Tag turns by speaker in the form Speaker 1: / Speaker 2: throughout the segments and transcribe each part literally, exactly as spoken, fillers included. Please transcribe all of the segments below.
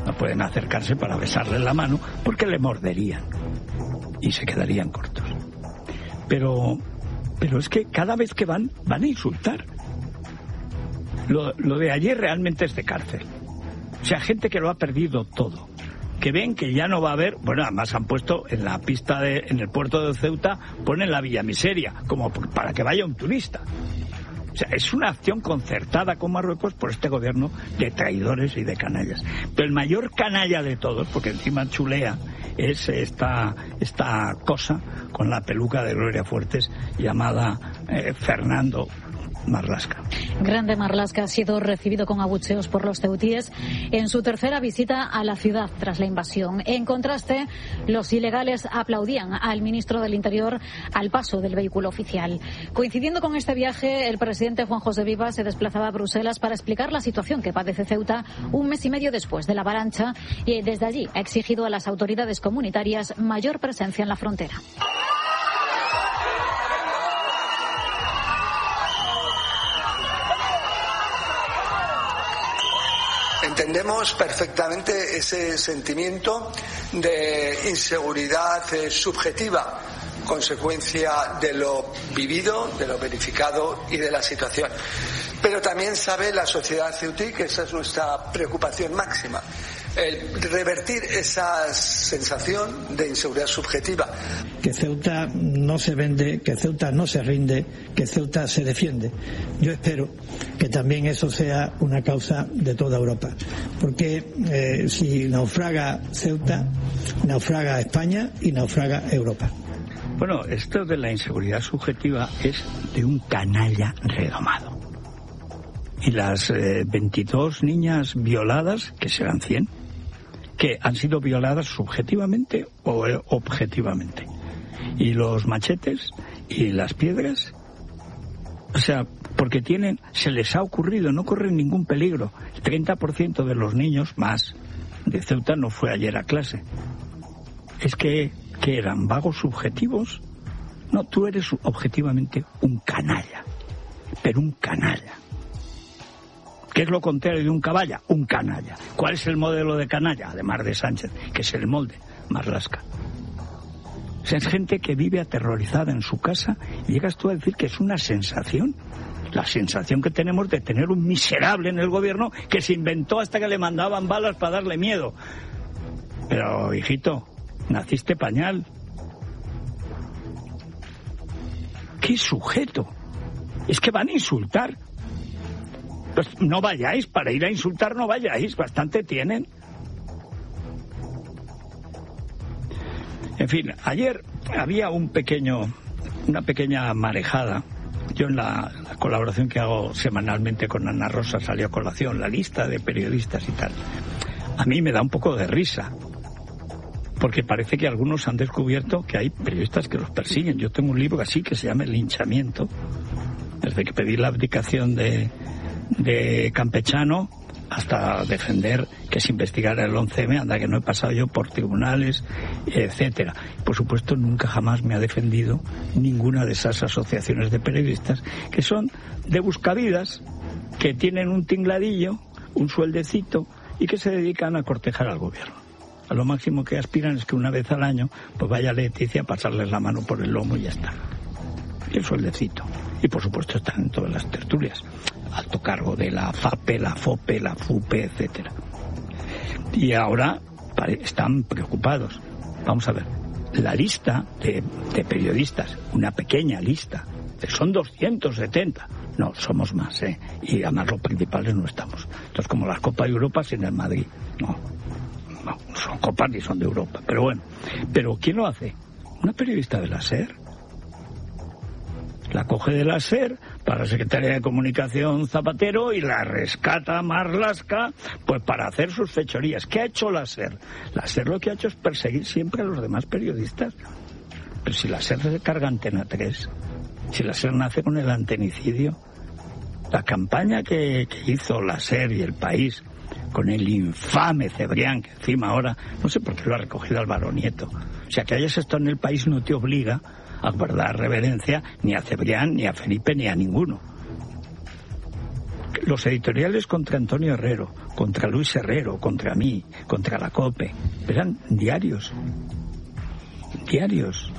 Speaker 1: No pueden acercarse para besarle la mano porque le morderían y se quedarían cortos. Pero, pero es que cada vez que van, van a insultar. Lo, lo de ayer realmente es de cárcel. O sea, gente que lo ha perdido todo. Que ven que ya no va a haber... Bueno, además han puesto en la pista, de, en el puerto de Ceuta, ponen la Villa Miseria, como para que vaya un turista. O sea, es una acción concertada con Marruecos por este gobierno de traidores y de canallas. Pero el mayor canalla de todos, porque encima chulea, es esta, esta cosa con la peluca de Gloria Fuertes llamada eh, Fernando Marlaska.
Speaker 2: Grande Marlaska ha sido recibido con abucheos por los ceutíes en su tercera visita a la ciudad tras la invasión. En contraste, los ilegales aplaudían al ministro del Interior al paso del vehículo oficial. Coincidiendo con este viaje, el presidente Juan José Vivas se desplazaba a Bruselas para explicar la situación que padece Ceuta un mes y medio después de la avalancha y desde allí ha exigido a las autoridades comunitarias mayor presencia en la frontera.
Speaker 3: Entendemos perfectamente ese sentimiento de inseguridad eh, subjetiva, consecuencia de lo vivido, de lo verificado y de la situación. Pero también sabe la sociedad ceutí que esa es nuestra preocupación máxima, el revertir esa sensación de inseguridad subjetiva.
Speaker 4: Que Ceuta no se vende, que Ceuta no se rinde, que Ceuta se defiende. Yo espero que también eso sea una causa de toda Europa, porque eh, si naufraga Ceuta, naufraga España y naufraga Europa.
Speaker 1: Bueno, esto de la inseguridad subjetiva es de un canalla redomado. Y las eh, veintidós niñas violadas, que serán cien, que han sido violadas subjetivamente o eh, objetivamente. Y los machetes y las piedras, o sea, porque tienen, se les ha ocurrido, no corren ningún peligro. El treinta por ciento de los niños, más, de Ceuta no fue ayer a clase. Es que, que eran vagos subjetivos. No, tú eres objetivamente un canalla, pero un canalla. ¿Qué es lo contrario de un caballa? Un canalla. ¿Cuál es el modelo de canalla? Además de Sánchez, que es el molde, Marlaska. O sea, es gente que vive aterrorizada en su casa y llegas tú a decir que es una sensación. La sensación que tenemos de tener un miserable en el gobierno que se inventó hasta que le mandaban balas para darle miedo. Pero, hijito, naciste pañal. ¿Qué sujeto? Es que van a insultar. Pues no vayáis, para ir a insultar no vayáis, bastante tienen. En fin, ayer había un pequeño, una pequeña marejada. Yo en la, la colaboración que hago semanalmente con Ana Rosa salió a colación la lista de periodistas y tal. A mí me da un poco de risa, porque parece que algunos han descubierto que hay periodistas que los persiguen. Yo tengo un libro así que se llama El linchamiento, desde que pedí la abdicación de... de Campechano hasta defender que se investigara el once eme, anda que no he pasado yo por tribunales, etcétera. Por supuesto, nunca jamás me ha defendido ninguna de esas asociaciones de periodistas que son de buscavidas, que tienen un tingladillo, un sueldecito y que se dedican a cortejar al gobierno. A lo máximo que aspiran es que una vez al año pues vaya Leticia a pasarles la mano por el lomo y ya está. Y el sueldecito. Y por supuesto están en todas las tertulias, alto cargo de la FAPE, la FOPE, la FUPE, etcétera. Y ahora están preocupados. Vamos a ver, la lista de, de periodistas, una pequeña lista, son doscientos setenta. No, somos más, ¿eh? Y además los principales no estamos. Entonces, como las Copas de Europa sin el Madrid. No, no, no son copas ni son de Europa. Pero bueno, ¿pero quién lo hace? Una periodista de la SER. La coge de la SER para la Secretaría de Comunicación Zapatero y la rescata Marlaska pues para hacer sus fechorías. ¿Qué ha hecho la SER? La SER lo que ha hecho es perseguir siempre a los demás periodistas. Pero si la SER se carga Antena tres, si la SER nace con el antenicidio, la campaña que, que hizo la SER y El País con el infame Cebrián, que encima ahora, no sé por qué lo ha recogido Álvaro Nieto. O sea, que hayas estado en El País no te obliga a guardar reverencia ni a Cebrián, ni a Felipe, ni a ninguno. los editoriales contra Antonio Herrero, contra Luis Herrero, contra mí, contra la COPE, eran diarios. Diarios.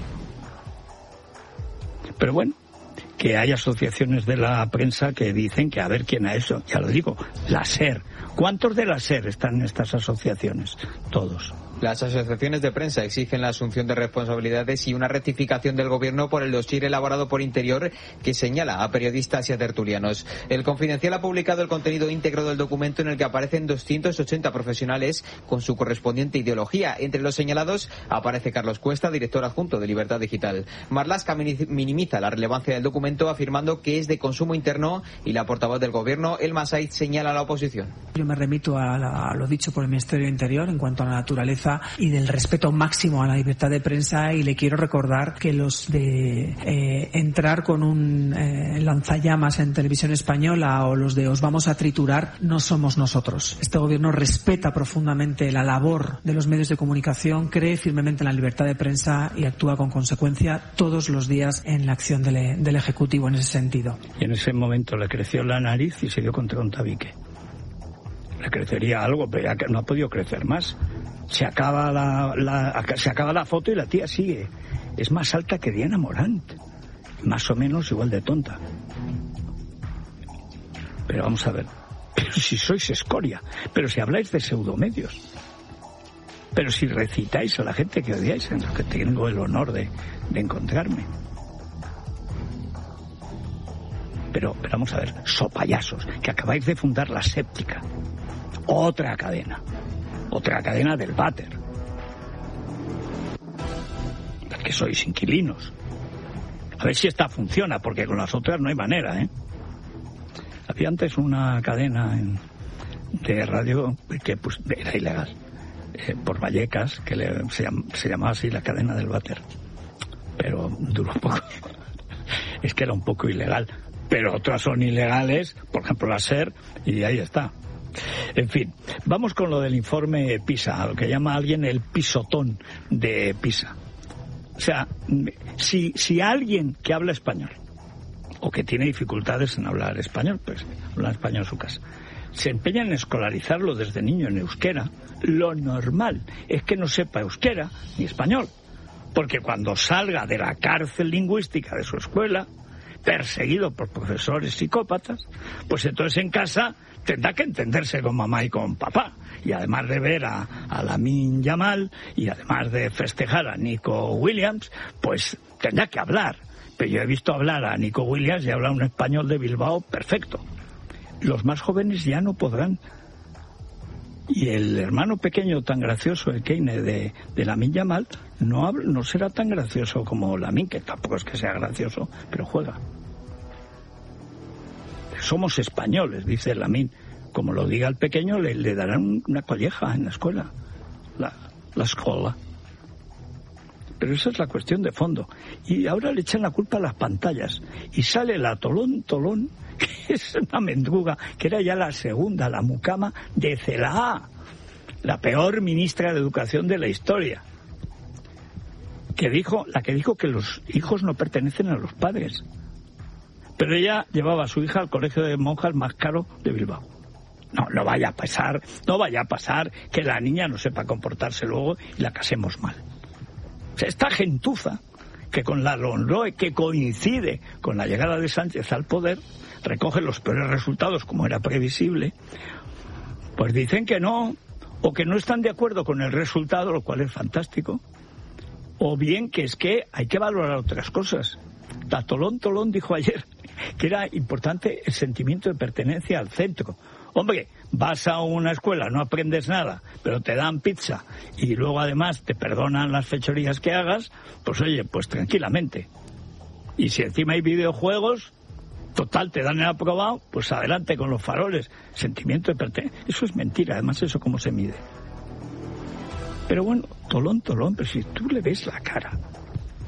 Speaker 1: Pero bueno, que hay asociaciones de la prensa que dicen que a ver quién ha eso. Ya lo digo, la SER. ¿Cuántos de la SER están en estas asociaciones? Todos.
Speaker 5: Las asociaciones de prensa exigen la asunción de responsabilidades y una rectificación del gobierno por el dossier elaborado por Interior que señala a periodistas y a tertulianos. El Confidencial ha publicado el contenido íntegro del documento en el que aparecen doscientos ochenta profesionales con su correspondiente ideología. Entre los señalados aparece Carlos Cuesta, director adjunto de Libertad Digital. Marlaska minimiza la relevancia del documento afirmando que es de consumo interno y la portavoz del gobierno, Elma Saiz, señala a la oposición.
Speaker 6: Yo me remito a, la, a lo dicho por el Ministerio de Interior en cuanto a la naturaleza y del respeto máximo a la libertad de prensa, y le quiero recordar que los de eh, entrar con un eh, lanzallamas en Televisión Española o los de os vamos a triturar no somos nosotros. Este gobierno respeta profundamente la labor de los medios de comunicación, cree firmemente en la libertad de prensa y actúa con consecuencia todos los días en la acción del, del Ejecutivo en ese sentido.
Speaker 1: Y en ese momento le creció la nariz y se dio contra un tabique. Le crecería algo, pero ya que no ha podido crecer más. Se acaba la, la, se acaba la foto y la tía sigue. Es más alta que Diana Morant. Más o menos igual de tonta. Pero vamos a ver. Pero si sois escoria. Pero si habláis de pseudomedios. Pero si recitáis a la gente que odiáis, en lo que tengo el honor de, de encontrarme. Pero, pero vamos a ver. Sopayasos. Que acabáis de fundar La Séptica. Otra cadena. Otra cadena del váter. Que sois inquilinos. A ver si esta funciona, porque con las otras no hay manera, ¿eh? Había antes una cadena en, de radio que pues, era ilegal. Eh, por Vallecas, que le, se, llam, se llamaba así la cadena del váter. Pero duró un poco. Es que era un poco ilegal. Pero otras son ilegales, por ejemplo la SER, y ahí está. En fin, vamos con lo del informe PISA, lo que llama alguien el pisotón de PISA. O sea, si, si alguien que habla español, o que tiene dificultades en hablar español, pues habla español en su casa, se empeña en escolarizarlo desde niño en euskera, lo normal es que no sepa euskera ni español, porque cuando salga de la cárcel lingüística de su escuela, perseguido por profesores psicópatas, pues entonces en casa tendrá que entenderse con mamá y con papá. Y además de ver a, a Lamine Yamal y además de festejar a Nico Williams, pues tendrá que hablar. Pero yo he visto hablar a Nico Williams y habla un español de Bilbao perfecto. Los más jóvenes ya no podrán. Y el hermano pequeño tan gracioso, el Keine de, de Lamine Yamal, no, habla, no será tan gracioso como Lamine, que tampoco es que sea gracioso, pero juega. Somos españoles, dice Lamine. Como lo diga el pequeño, le, le darán una colleja en la escuela. La, la escuela. Pero esa es la cuestión de fondo. Y ahora le echan la culpa a las pantallas. Y sale la Tolón Tolón, que es una mendruga, que era ya la segunda, la mucama de Celaá, la peor ministra de Educación de la historia. Que dijo, la que dijo que los hijos no pertenecen a los padres. Pero ella llevaba a su hija al colegio de monjas más caro de Bilbao. No, no vaya a pasar, no vaya a pasar que la niña no sepa comportarse luego y la casemos mal. O sea, esta gentuza, que con la LOMLOE, que coincide con la llegada de Sánchez al poder, recoge los peores resultados como era previsible, pues dicen que no, o que no están de acuerdo con el resultado, lo cual es fantástico, o bien que es que hay que valorar otras cosas. La Tolón Tolón dijo ayer que era importante el sentimiento de pertenencia al centro. Hombre, vas a una escuela, no aprendes nada, pero te dan pizza y luego además te perdonan las fechorías que hagas, pues oye, pues tranquilamente. Y si encima hay videojuegos, total, te dan el aprobado, pues adelante con los faroles. Sentimiento de pertenencia. Eso es mentira, además eso cómo se mide. Pero bueno, Tolón Tolón, pero si tú le ves la cara,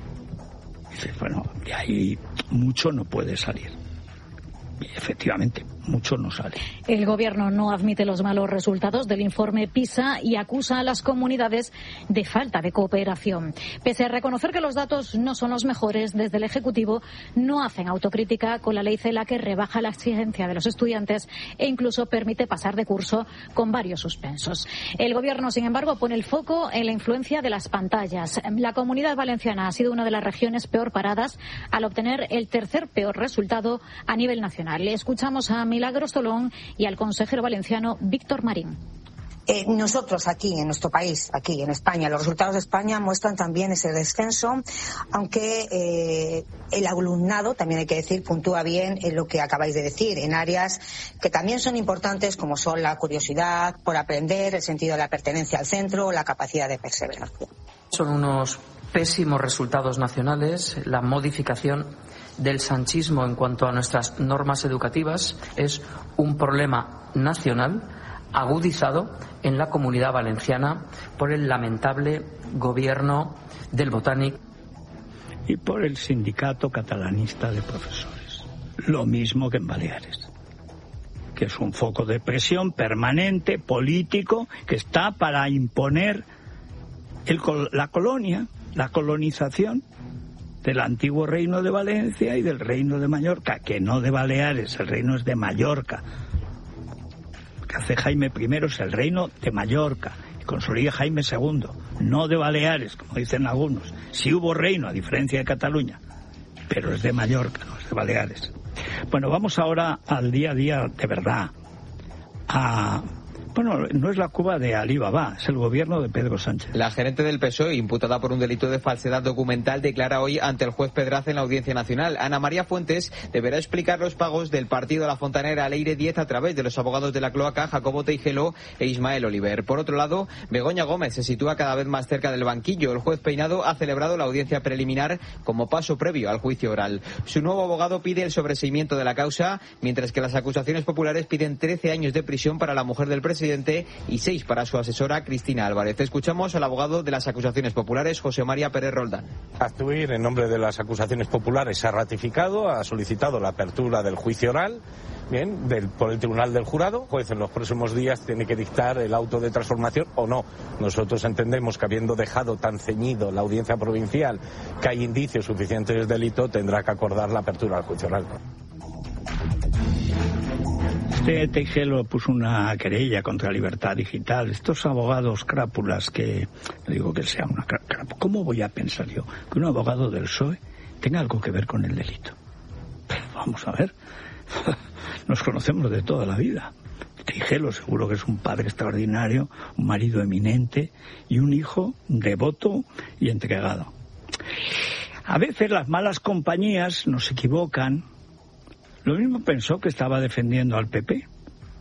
Speaker 1: dices, bueno, de ahí mucho no puede salir. Y efectivamente, mucho no sale.
Speaker 2: El Gobierno no admite los malos resultados del informe PISA y acusa a las comunidades de falta de cooperación. Pese a reconocer que los datos no son los mejores, desde el Ejecutivo no hacen autocrítica con la ley CELA, que rebaja la exigencia de los estudiantes e incluso permite pasar de curso con varios suspensos. El Gobierno, sin embargo, pone el foco en la influencia de las pantallas. La Comunidad Valenciana ha sido una de las regiones peor paradas al obtener el tercer peor resultado a nivel nacional. Le escuchamos a Milagros Tolón y al consejero valenciano Víctor Marín.
Speaker 7: Eh, nosotros aquí, en nuestro país, aquí en España, los resultados de España muestran también ese descenso, aunque eh, el alumnado, también hay que decir, puntúa bien en lo que acabáis de decir, en áreas que también son importantes, como son la curiosidad por aprender, el sentido de la pertenencia al centro o la capacidad de perseverancia.
Speaker 8: Son unos pésimos resultados nacionales. La modificación del sanchismo en cuanto a nuestras normas educativas es un problema nacional agudizado en la Comunidad Valenciana por el lamentable gobierno del Botánic
Speaker 1: y por el sindicato catalanista de profesores. Lo mismo que en Baleares, que es un foco de presión permanente, político, que está para imponer el, la colonia, la colonización del antiguo reino de Valencia y del reino de Mallorca, que no de Baleares, el reino es de Mallorca. Lo que hace Jaime primero es el reino de Mallorca y consolida Jaime segundo, no de Baleares, como dicen algunos. Sí hubo reino, a diferencia de Cataluña, pero es de Mallorca, no es de Baleares. Bueno, vamos ahora al día a día de verdad. A... Bueno, no es la Cuba de Alí Baba, es el gobierno de Pedro Sánchez.
Speaker 5: La gerente del P S O E, imputada por un delito de falsedad documental, declara hoy ante el juez Pedraza en la Audiencia Nacional. Ana María Fuentes deberá explicar los pagos del partido La Fontanera al Leire diez a través de los abogados de la cloaca Jacobo Teijelo e Ismael Oliver. Por otro lado, Begoña Gómez se sitúa cada vez más cerca del banquillo. El juez Peinado ha celebrado la audiencia preliminar como paso previo al juicio oral. Su nuevo abogado pide el sobreseimiento de la causa, mientras que las acusaciones populares piden trece años de prisión para la mujer del presidente y seis para su asesora Cristina Álvarez. Escuchamos al abogado de las acusaciones populares, José María Pérez Roldán.
Speaker 9: Actuir en nombre de las acusaciones populares se ha ratificado, ha solicitado la apertura del juicio oral, bien, del, por el Tribunal del Jurado. El juez en los próximos días tiene que dictar el auto de transformación o no. Nosotros entendemos que, habiendo dejado tan ceñido la audiencia provincial que hay indicios suficientes del delito, tendrá que acordar la apertura del juicio oral.
Speaker 1: Este Teijelo puso una querella contra Libertad Digital. Estos abogados crápulas que... No digo que sea una crápula. ¿Cómo voy a pensar yo que un abogado del P S O E tenga algo que ver con el delito? Pero vamos a ver. Nos conocemos de toda la vida. Teijelo seguro que es un padre extraordinario, un marido eminente y un hijo devoto y entregado. A veces las malas compañías nos equivocan. Lo mismo pensó que estaba defendiendo al P P.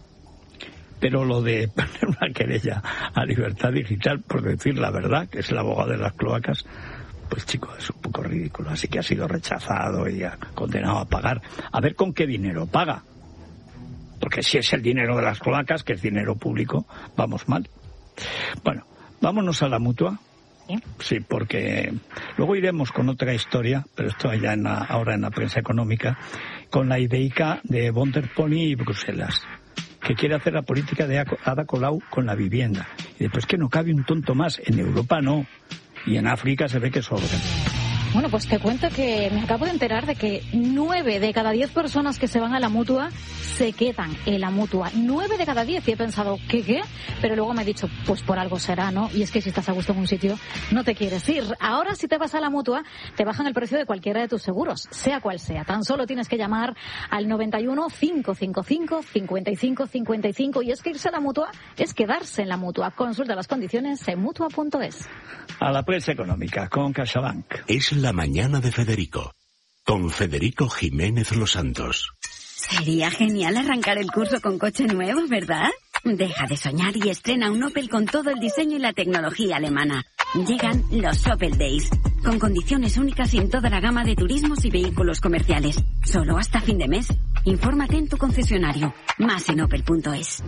Speaker 1: Pero lo de poner una querella a Libertad Digital por decir la verdad, que es el abogado de las cloacas, pues chico, es un poco ridículo. Así que ha sido rechazado y ha condenado a pagar. A ver con qué dinero paga. Porque si es el dinero de las cloacas, que es dinero público, vamos mal. Bueno, vámonos a la Mutua. Sí, porque luego iremos con otra historia, pero esto ya en la, ahora en la prensa económica, con la ideica de von der Pony y Bruselas, que quiere hacer la política de Ada Colau con la vivienda. Y después que no cabe un tonto más, en Europa no, y en África se ve que sobran.
Speaker 2: Bueno, pues te cuento que me acabo de enterar de que nueve de cada diez personas que se van a la Mutua se quedan en la Mutua. Nueve de cada diez. Y he pensado, ¿qué qué? Pero luego me he dicho, pues por algo será, ¿no? Y es que si estás a gusto en un sitio, no te quieres ir. Ahora, si te vas a la Mutua, te bajan el precio de cualquiera de tus seguros, sea cual sea. Tan solo tienes que llamar al noventa y uno, cinco cinco cinco, cincuenta y cinco cincuenta y cinco. Y es que irse a la Mutua es quedarse en la Mutua. Consulta las condiciones en mutua punto es.
Speaker 1: A la prensa económica, con CaixaBank.
Speaker 10: Es la mañana de Federico, con Federico Jiménez Los Santos.
Speaker 11: Sería genial arrancar el curso con coche nuevo, ¿verdad? Deja de soñar y estrena un Opel con todo el diseño y la tecnología alemana. Llegan los Opel Days, con condiciones únicas en toda la gama de turismos y vehículos comerciales. Solo hasta fin de mes. Infórmate en tu concesionario. Más en opel punto es.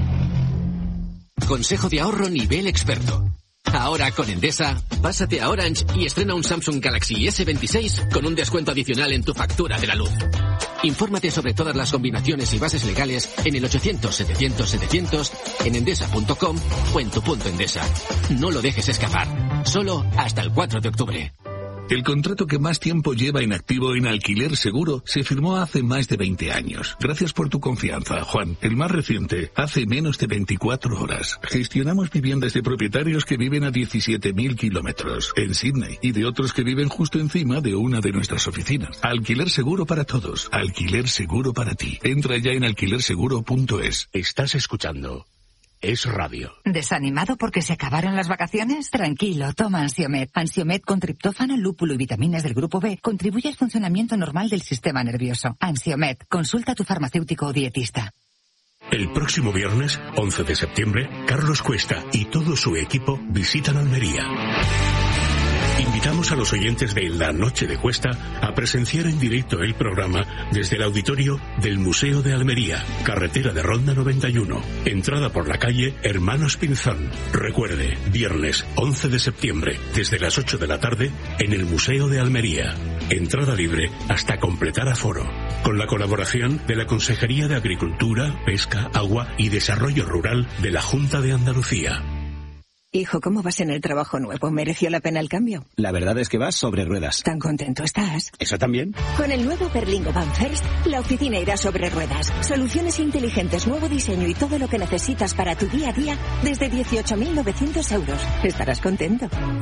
Speaker 12: Consejo de ahorro nivel experto. Ahora con Endesa, pásate a Orange y estrena un Samsung Galaxy ese veintiséis con un descuento adicional en tu factura de la luz. Infórmate sobre todas las combinaciones y bases legales en el ochocientos setecientos setecientos, en endesa punto com o en tu punto Endesa. No lo dejes escapar. Solo hasta el cuatro de octubre.
Speaker 13: El contrato que más tiempo lleva en activo en Alquiler Seguro se firmó hace más de veinte años. Gracias por tu confianza, Juan. El más reciente, hace menos de veinticuatro horas. Gestionamos viviendas de propietarios que viven a diecisiete mil kilómetros en Sydney y de otros que viven justo encima de una de nuestras oficinas. Alquiler Seguro para todos. Alquiler Seguro para ti. Entra ya en alquiler seguro punto es.
Speaker 10: Estás escuchando Es Radio.
Speaker 14: ¿Desanimado porque se acabaron las vacaciones? Tranquilo, toma Ansiomed. Ansiomed con triptófano, lúpulo y vitaminas del grupo B contribuye al funcionamiento normal del sistema nervioso. Ansiomed, consulta a tu farmacéutico o dietista.
Speaker 10: El próximo viernes, once de septiembre, Carlos Cuesta y todo su equipo visitan Almería. Invitamos a los oyentes de La Noche de Cuesta a presenciar en directo el programa desde el auditorio del Museo de Almería, carretera de Ronda noventa y uno, entrada por la calle Hermanos Pinzón. Recuerde, viernes once de septiembre, desde las ocho de la tarde, en el Museo de Almería. Entrada libre hasta completar aforo. Con la colaboración de la Consejería de Agricultura, Pesca, Agua y Desarrollo Rural de la Junta de Andalucía.
Speaker 15: Hijo, ¿cómo vas en el trabajo nuevo? ¿Mereció la pena el cambio?
Speaker 16: La verdad es que vas sobre ruedas.
Speaker 15: ¿Tan contento estás?
Speaker 16: ¿Eso también?
Speaker 15: Con el nuevo Berlingo Van First, la oficina irá sobre ruedas. Soluciones inteligentes, nuevo diseño y todo lo que necesitas para tu día a día desde dieciocho mil novecientos euros. Estarás contento.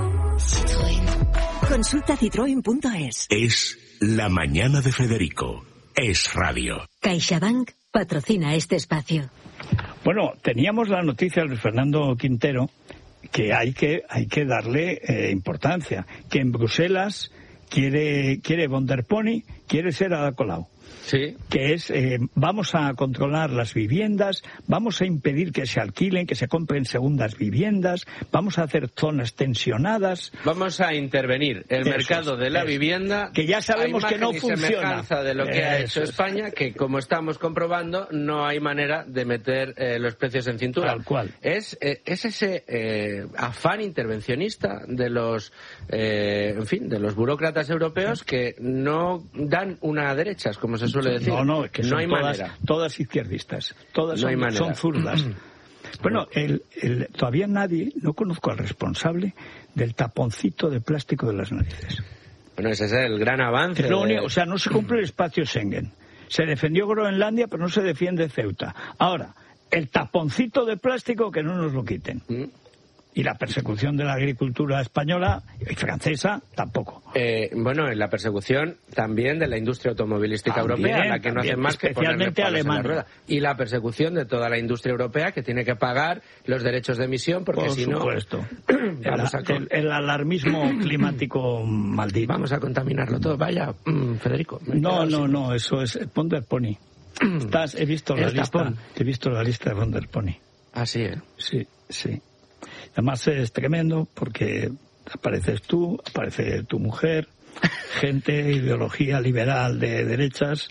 Speaker 15: Citroën. Consulta citroen punto es.
Speaker 10: Es La Mañana de Federico. Es Radio.
Speaker 17: CaixaBank patrocina este espacio.
Speaker 1: Bueno, teníamos la noticia de Fernando Quintero que hay que hay que darle eh, importancia, que en Bruselas quiere quiere von der Pony, quiere ser Ada Colau.
Speaker 8: Sí.
Speaker 1: Que es, eh, vamos a controlar las viviendas, vamos a impedir que se alquilen, que se compren segundas viviendas, vamos a hacer zonas tensionadas.
Speaker 8: Vamos a intervenir el
Speaker 1: Eso
Speaker 8: mercado
Speaker 1: es,
Speaker 8: de la
Speaker 1: es,
Speaker 8: vivienda.
Speaker 1: Que ya sabemos que no funciona.
Speaker 8: Semejanza de lo que
Speaker 1: Eso
Speaker 8: ha hecho
Speaker 1: es.
Speaker 8: España, que como estamos comprobando, no hay manera de meter eh, los precios en cintura.
Speaker 1: Tal cual.
Speaker 8: Es, eh, es ese eh, afán intervencionista de los, eh, en fin, de los burócratas europeos que no dan una a derechas, como se suele decir.
Speaker 1: No, no, es que
Speaker 8: no
Speaker 1: son
Speaker 8: hay
Speaker 1: todas,
Speaker 8: manera.
Speaker 1: todas izquierdistas, todas
Speaker 8: No hay
Speaker 1: son,
Speaker 8: manera.
Speaker 1: son zurdas. Bueno, el, el, todavía nadie, no conozco al responsable del taponcito de plástico de las narices.
Speaker 8: Bueno, ese es el gran avance.
Speaker 1: Es lo
Speaker 8: de...
Speaker 1: único, o sea, no se cumple el espacio Schengen. Se defendió Groenlandia, pero no se defiende Ceuta. Ahora, el taponcito de plástico, que no nos lo quiten.
Speaker 8: ¿Mm?
Speaker 1: Y la persecución de la agricultura española y francesa tampoco.
Speaker 8: Eh, bueno, en la persecución también de la industria automovilística
Speaker 1: También,
Speaker 8: europea, la que no
Speaker 1: también,
Speaker 8: hace más que ponerle
Speaker 1: especialmente
Speaker 8: palos en la
Speaker 1: Alemania.
Speaker 8: rueda. Y la persecución de toda la industria europea que tiene que pagar los derechos de emisión, porque
Speaker 1: Por
Speaker 8: si
Speaker 1: supuesto.
Speaker 8: no... vamos
Speaker 1: el,
Speaker 8: a con...
Speaker 1: el, el alarmismo climático maldito.
Speaker 8: Vamos a contaminarlo todo. Vaya, mm, Federico.
Speaker 1: No, no, no, eso es von der Pony. Estás, he visto la
Speaker 8: El
Speaker 1: lista,
Speaker 8: tapón.
Speaker 1: he visto la lista de von der Pony.
Speaker 8: Ah, sí, ¿eh?
Speaker 1: Sí, sí. Además es tremendo porque apareces tú, aparece tu mujer, gente, ideología liberal de derechas,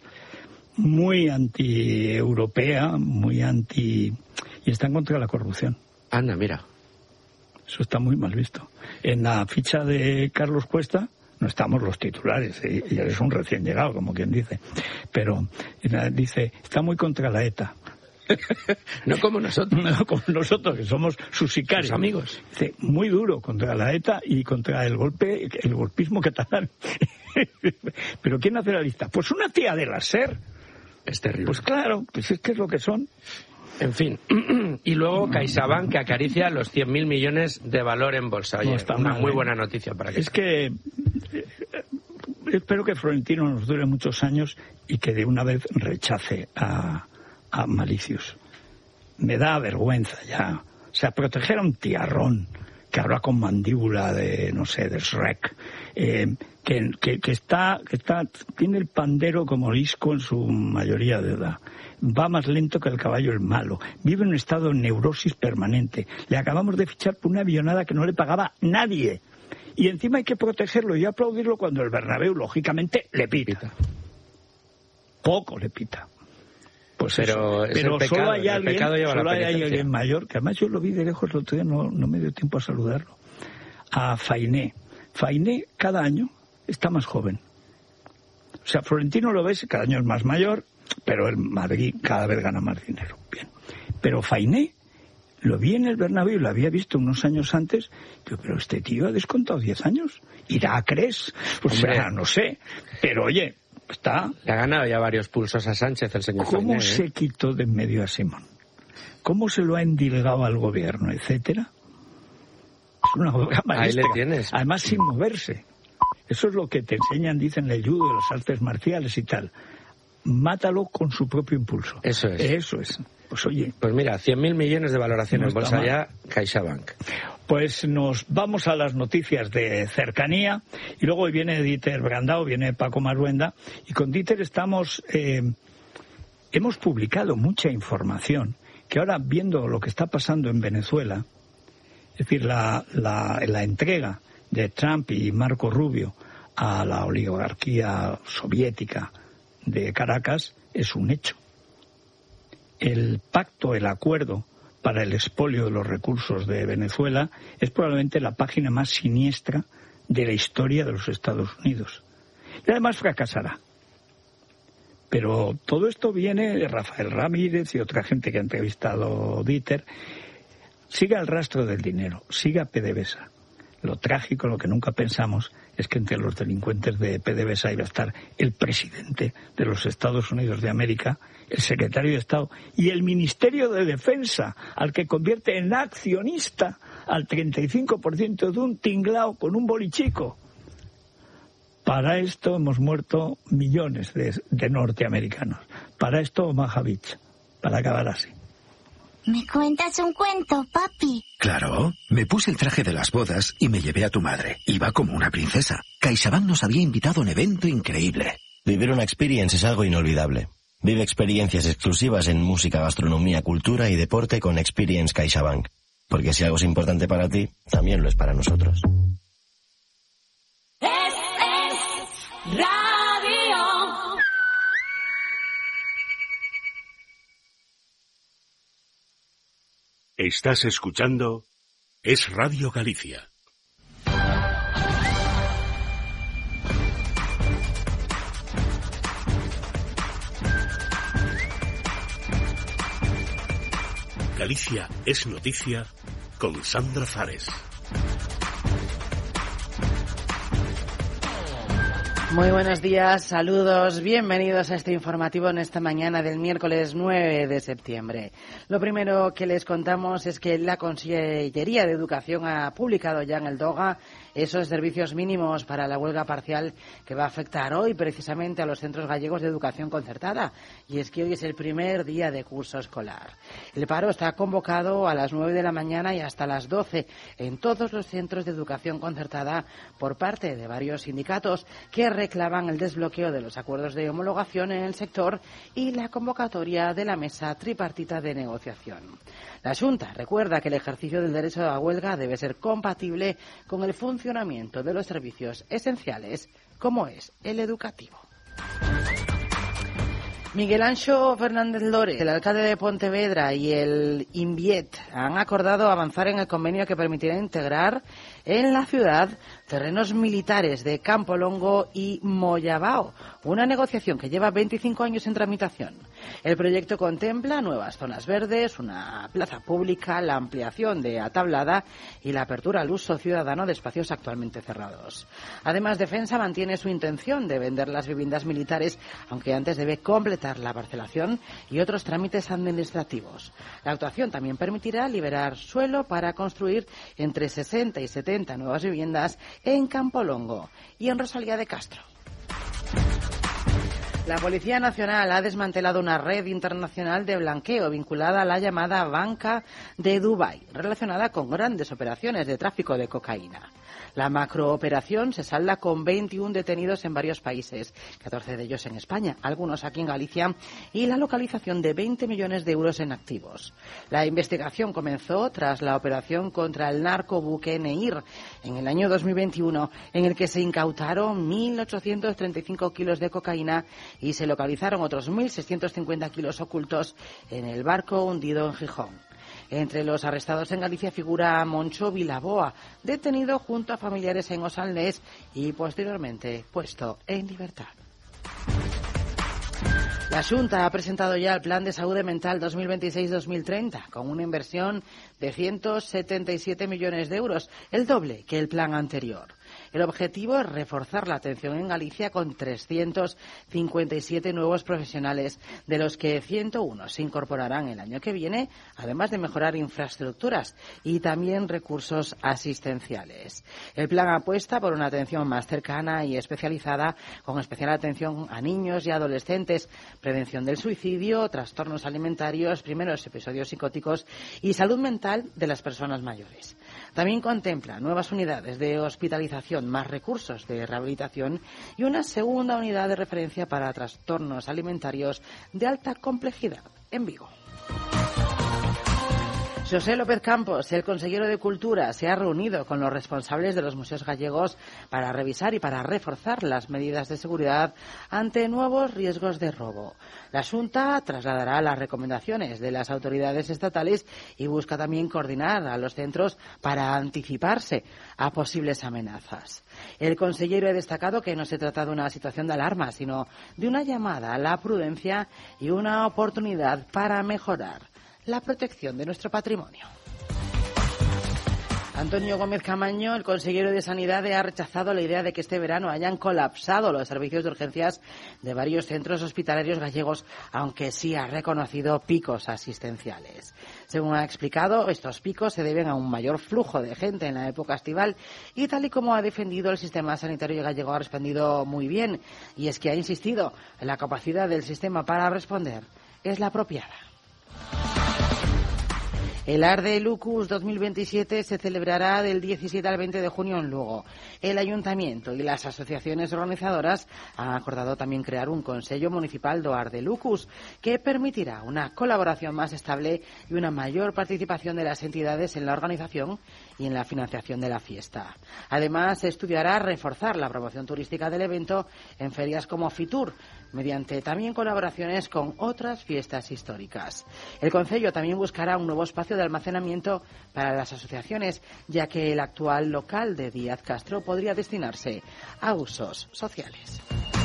Speaker 1: muy anti-europea, muy anti... y están contra la corrupción.
Speaker 8: Anda, mira.
Speaker 1: Eso está muy mal visto. En la ficha de Carlos Cuesta no estamos los titulares, y, y eres un recién llegado, como quien dice, pero dice, está muy contra la ETA.
Speaker 8: No como nosotros.
Speaker 1: No como nosotros, que somos sus sicarios.
Speaker 8: Sus amigos.
Speaker 1: Dice, muy duro contra la ETA y contra el golpe, el golpismo catalán. ¿Pero quién hace la lista? Pues una tía de la SER.
Speaker 8: Es terrible.
Speaker 1: Pues claro, pues es que es lo que son.
Speaker 8: En fin. Y luego CaixaBank, que acaricia los cien mil millones de valor en bolsa. Oye,
Speaker 1: No está
Speaker 8: una
Speaker 1: mal,
Speaker 8: muy
Speaker 1: ¿eh?
Speaker 8: buena noticia para que...
Speaker 1: Es que... eh, espero que Florentino nos dure muchos años y que de una vez rechace a... a Malicius. Me da vergüenza ya. O sea, proteger a un tiarrón que habla con mandíbula de, no sé, de Shrek, eh, que, que, que, está, que está, tiene el pandero como Lisco en su mayoría de edad. Va más lento que el caballo el malo. Vive en un estado de neurosis permanente. Le acabamos de fichar por una avionada que no le pagaba nadie. Y encima hay que protegerlo y aplaudirlo cuando el Bernabéu, lógicamente, le pita. Poco le pita. Pues
Speaker 8: pero
Speaker 1: eso. Pero
Speaker 8: pecado,
Speaker 1: solo hay alguien, solo hay
Speaker 8: penitencia.
Speaker 1: alguien mayor, que además yo lo vi de lejos el otro día, no, no me dio tiempo a saludarlo, a Fainé. Fainé cada año está más joven. O sea, Florentino lo ves, cada año es más mayor, pero el Madrid cada vez gana más dinero. Bien. Pero Fainé, lo vi en el Bernabéu, lo había visto unos años antes, digo, pero este tío ha descontado diez años. ¿Irá a Cres? O sea, no sé. Pero oye, está...
Speaker 18: Le ha ganado ya varios pulsos a Sánchez el señor
Speaker 1: ¿Cómo
Speaker 18: Fainé,
Speaker 1: se
Speaker 18: ¿eh?
Speaker 1: quitó de en medio a Simón? ¿Cómo se lo ha endilgado al gobierno, etcétera? Es una obra maestra.
Speaker 18: Ahí le tienes.
Speaker 1: Además, sin moverse. Eso es lo que te enseñan, dicen, el judo, de las artes marciales y tal. Mátalo con su propio impulso.
Speaker 18: Eso es.
Speaker 1: Eso es. Pues oye...
Speaker 18: Pues mira, cien mil millones de valoración
Speaker 1: no
Speaker 18: en bolsa
Speaker 1: mal.
Speaker 18: ya, CaixaBank.
Speaker 1: Pues nos vamos a las noticias de cercanía y luego viene Dieter Brandao, viene Paco Maruenda y con Dieter estamos... Eh, hemos publicado mucha información que ahora, viendo lo que está pasando en Venezuela, es decir, la, la, la entrega de Trump y Marco Rubio a la oligarquía soviética de Caracas es un hecho. El pacto, el acuerdo para el expolio de los recursos de Venezuela es probablemente la página más siniestra de la historia de los Estados Unidos. Y además fracasará. Pero todo esto viene de Rafael Ramírez y otra gente que ha entrevistado Dieter. Siga el rastro del dinero, siga PDVSA. Lo trágico, lo que nunca pensamos, es que entre los delincuentes de PDVSA iba a estar el presidente de los Estados Unidos de América, el secretario de Estado y el Ministerio de Defensa, al que convierte en accionista al treinta y cinco por ciento de un tinglao con un bolichico. Para esto hemos muerto millones de, de norteamericanos. Para esto Omaha Beach, para acabar así.
Speaker 19: ¿Me cuentas un cuento, papi?
Speaker 20: Claro, me puse el traje de las bodas y me llevé a tu madre. Iba como una princesa. CaixaBank nos había invitado a un evento increíble.
Speaker 21: Vivir una experience es algo inolvidable. Vive experiencias exclusivas en música, gastronomía, cultura y deporte con Experience CaixaBank. Porque si algo es importante para ti, también lo es para nosotros.
Speaker 19: Es, es radio.
Speaker 10: Estás escuchando Es Radio Galicia. Galicia es noticia con Sandra Fares.
Speaker 22: Muy buenos días, saludos, bienvenidos a este informativo en esta mañana del miércoles nueve de septiembre. Lo primero que les contamos es que la Consellería de Educación ha publicado ya en el DOGA esos servicios mínimos para la huelga parcial que va a afectar hoy precisamente a los centros gallegos de educación concertada. Y es que hoy es el primer día de curso escolar. El paro está convocado a las nueve de la mañana y hasta las doce en todos los centros de educación concertada por parte de varios sindicatos que reclaman el desbloqueo de los acuerdos de homologación en el sector y la convocatoria de la mesa tripartita de negociación. La Xunta recuerda que el ejercicio del derecho a la huelga debe ser compatible con el funcionamiento de los servicios esenciales, como es el educativo. Miguel Anxo Fernández Lore, el alcalde de Pontevedra, y el INVIET han acordado avanzar en el convenio que permitirá integrar en la ciudad terrenos militares de Campolongo y Moyabao, una negociación que lleva veinticinco años en tramitación. El proyecto contempla nuevas zonas verdes, una plaza pública, la ampliación de Atablada y la apertura al uso ciudadano de espacios actualmente cerrados. Además, Defensa mantiene su intención de vender las viviendas militares, aunque antes debe completar la parcelación y otros trámites administrativos. La actuación también permitirá liberar suelo para construir entre sesenta y setenta nuevas viviendas en Campolongo y en Rosalía de Castro. La Policía Nacional ha desmantelado una red internacional de blanqueo vinculada a la llamada Banca de Dubái, relacionada con grandes operaciones de tráfico de cocaína. La macrooperación se salda con veintiún detenidos en varios países, catorce de ellos en España, algunos aquí en Galicia, y la localización de veinte millones de euros en activos. La investigación comenzó tras la operación contra el narcobuque Neir en el año dos mil veintiuno, en el que se incautaron mil ochocientos treinta y cinco kilos de cocaína y se localizaron otros mil seiscientos cincuenta kilos ocultos en el barco hundido en Gijón. Entre los arrestados en Galicia figura Moncho Vilaboa, detenido junto a familiares en Osalnés y posteriormente puesto en libertad. La Xunta ha presentado ya el Plan de Saúde Mental dos mil veintiséis dos mil treinta, con una inversión de ciento setenta y siete millones de euros, el doble que el plan anterior. El objetivo es reforzar la atención en Galicia con trescientos cincuenta y siete nuevos profesionales, de los que ciento uno se incorporarán el año que viene, además de mejorar infraestructuras y también recursos asistenciales. El plan apuesta por una atención más cercana y especializada, con especial atención a niños y adolescentes, prevención del suicidio, trastornos alimentarios, primeros episodios psicóticos y salud mental de las personas mayores. También contempla nuevas unidades de hospitalización, más recursos de rehabilitación y una segunda unidad de referencia para trastornos alimentarios de alta complejidad en Vigo. José López Campos, el consejero de Cultura, se ha reunido con los responsables de los museos gallegos para revisar y para reforzar las medidas de seguridad ante nuevos riesgos de robo. La Xunta trasladará las recomendaciones de las autoridades estatales y busca también coordinar a los centros para anticiparse a posibles amenazas. El consejero ha destacado que no se trata de una situación de alarma, sino de una llamada a la prudencia y una oportunidad para mejorar la protección de nuestro patrimonio. Antonio Gómez Camaño, el consejero de Sanidad, ha rechazado la idea de que este verano hayan colapsado los servicios de urgencias de varios centros hospitalarios gallegos, aunque sí ha reconocido picos asistenciales. Según ha explicado, estos picos se deben a un mayor flujo de gente en la época estival y, tal y como ha defendido, el sistema sanitario gallego ha respondido muy bien, y es que ha insistido en la capacidad del sistema para responder es la apropiada. El Arde Lucus dos mil veintisiete se celebrará del diecisiete al veinte de junio en Lugo. El Ayuntamiento y las asociaciones organizadoras han acordado también crear un Consello Municipal do Arde Lucus, que permitirá una colaboración más estable y una mayor participación de las entidades en la organización y en la financiación de la fiesta. Además, se estudiará reforzar la promoción turística del evento en ferias como Fitur, mediante también colaboraciones con otras fiestas históricas. El Concello también buscará un nuevo espacio de almacenamiento para las asociaciones, ya que el actual local de Díaz Castro podría destinarse a usos sociales.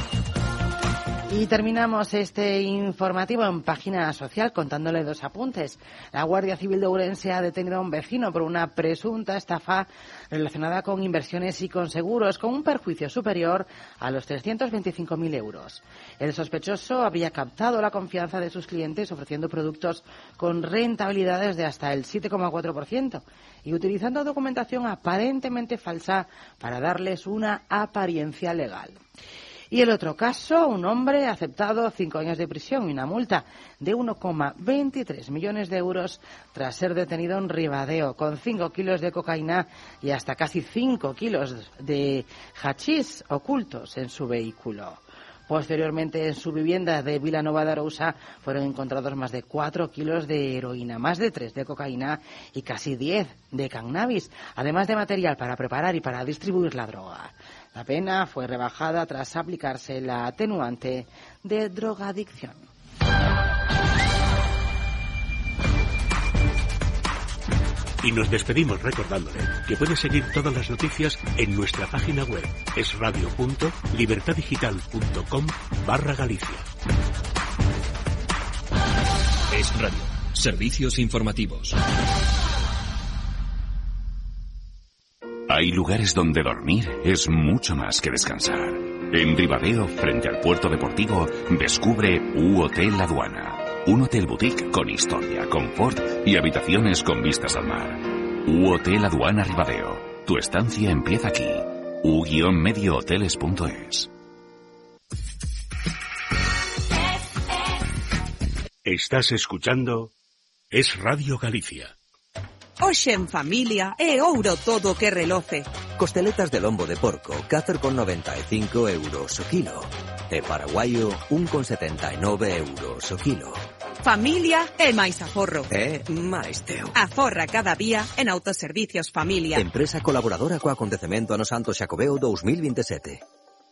Speaker 22: Y terminamos este informativo en página social contándole dos apuntes. La Guardia Civil de Ourense ha detenido a un vecino por una presunta estafa relacionada con inversiones y con seguros, con un perjuicio superior a los trescientos veinticinco mil euros. El sospechoso había captado la confianza de sus clientes ofreciendo productos con rentabilidades de hasta el siete coma cuatro por ciento y utilizando documentación aparentemente falsa para darles una apariencia legal. Y el otro caso, un hombre ha aceptado cinco años de prisión y una multa de uno coma veintitrés millones de euros tras ser detenido en Ribadeo con cinco kilos de cocaína y hasta casi cinco kilos de hachís ocultos en su vehículo. Posteriormente, en su vivienda de Vilanova de Arousa fueron encontrados más de cuatro kilos de heroína, más de tres de cocaína y casi diez de cannabis, además de material para preparar y para distribuir la droga. La pena fue rebajada tras aplicarse la atenuante de drogadicción.
Speaker 10: Y nos despedimos recordándole que puede seguir todas las noticias en nuestra página web esradio punto libertadigital punto com barra Galicia.
Speaker 3: Es Radio. Servicios informativos.
Speaker 4: Hay lugares donde dormir es mucho más que descansar. En Ribadeo, frente al puerto deportivo, descubre U Hotel Aduana. Un hotel boutique con historia, confort y habitaciones con vistas al mar. U Hotel Aduana Ribadeo. Tu estancia empieza aquí. u medio hoteles punto es.
Speaker 10: Estás escuchando Es Radio Galicia.
Speaker 23: Hoxe en familia é ouro todo que reloce.
Speaker 24: Costeletas de lombo de porco, catro con noventa e cinco euros o kilo. E paraguaio, un con setenta e nove euros o kilo.
Speaker 23: Familia e máis aforro.
Speaker 24: É máis teu.
Speaker 23: Aforra cada día en Autoservicios Familia.
Speaker 24: Empresa colaboradora co acontecemento Ano Santo Xacobeo dos mil veintisiete.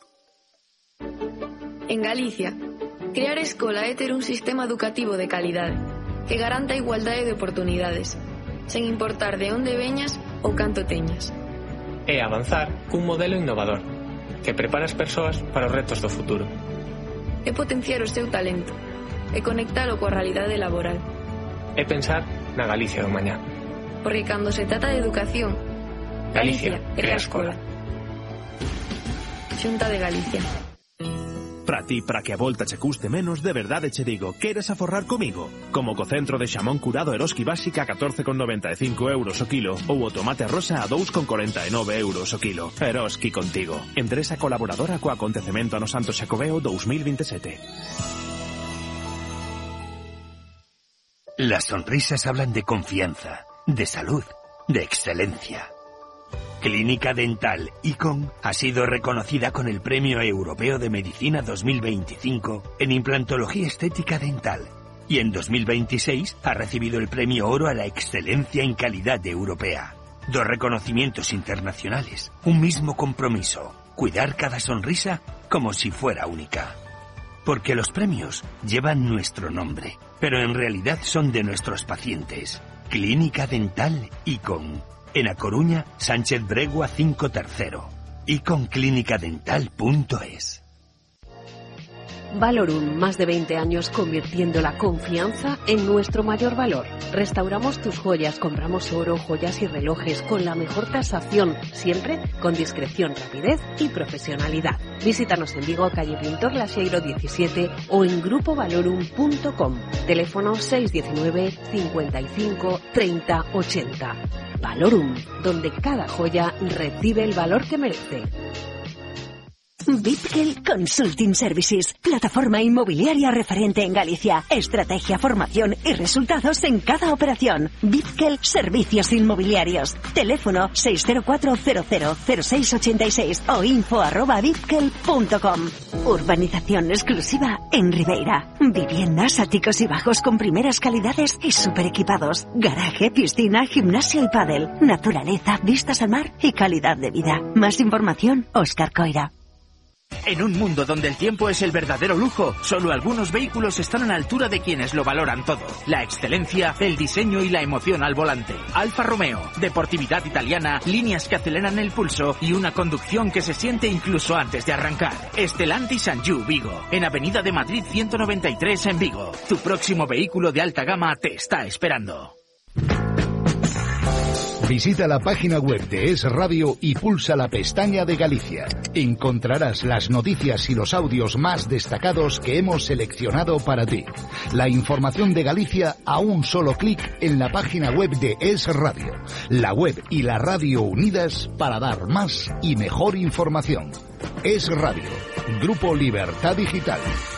Speaker 25: En Galicia, crear escola é ter un sistema educativo de calidade que garanta a igualdade de oportunidades, sen importar de onde veñas ou canto teñas.
Speaker 26: É avanzar cun modelo innovador que prepara as persoas para os retos do futuro.
Speaker 25: é potenciar o seu talento e conectalo coa realidade laboral.
Speaker 2: É pensar na Galicia do mañá.
Speaker 25: Porque cando se trata de educación, Galicia, Galicia é a escola. Xunta de Galicia.
Speaker 5: Para ti, para que a volta che custe menos, de verdade che digo, queres aforrar comigo? Como co centro de xamón curado Eroski básica a catorce con noventa e cinco euros o kilo ou o tomate rosa a dous con corenta e nove euros o kilo. Eroski contigo. Empresa colaboradora co acontecemento no Santo Xacobeo dos mil veintisiete.
Speaker 6: Las sonrisas hablan de confianza, de salud, de excelencia. Clínica Dental Icon ha sido reconocida con el Premio Europeo de Medicina dos mil veinticinco en implantología estética dental y en dos mil veintiséis ha recibido el Premio Oro a la Excelencia en Calidad Europea. Dos reconocimientos internacionales, un mismo compromiso, cuidar cada sonrisa como si fuera única. Porque los premios llevan nuestro nombre, pero en realidad son de nuestros pacientes. Clínica Dental Icon. En A Coruña, Sánchez Bregua cinco tercero. Y con clínica dental punto es.
Speaker 7: Valorum, más de veinte años convirtiendo la confianza en nuestro mayor valor. Restauramos tus joyas, compramos oro, joyas y relojes con la mejor tasación, siempre con discreción, rapidez y profesionalidad. Visítanos en Vigo, calle Pintor Laxeiro diecisiete o en grupo valorum punto com. Teléfono seis uno nueve, cincuenta y cinco, treinta, ochenta. Valorum, donde cada joya recibe el valor que merece.
Speaker 15: Bitkel Consulting Services, plataforma inmobiliaria referente en Galicia. Estrategia, formación y resultados en cada operación. Bitkel Servicios Inmobiliarios. Teléfono seis cero cuatro cero cero cero seis ocho seis o info arroba bitkel punto com. Urbanización exclusiva en Ribeira. Viviendas, áticos y bajos con primeras calidades y super equipados. Garaje, piscina, gimnasio y pádel. Naturaleza, vistas al mar y calidad de vida. Más información, Óscar Coira.
Speaker 9: En un mundo donde el tiempo es el verdadero lujo, solo algunos vehículos están a la altura de quienes lo valoran todo. La excelencia, el diseño y la emoción al volante. Alfa Romeo, deportividad italiana, líneas que aceleran el pulso y una conducción que se siente incluso antes de arrancar. Stellantis Anjou Vigo, en Avenida de Madrid ciento noventa y tres en Vigo. Tu próximo vehículo de alta gama te está esperando.
Speaker 26: Visita la página web de Es Radio y pulsa la pestaña de Galicia. Encontrarás las noticias y los audios más destacados que hemos seleccionado para ti. La información de Galicia a un solo clic en la página web de Es Radio. La web y la radio unidas para dar más y mejor información. Es Radio, Grupo Libertad Digital.